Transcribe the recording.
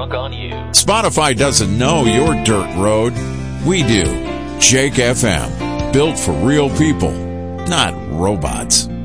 Talk on You. Spotify doesn't know your dirt road. We do. Jake FM. Built for real people, not robots.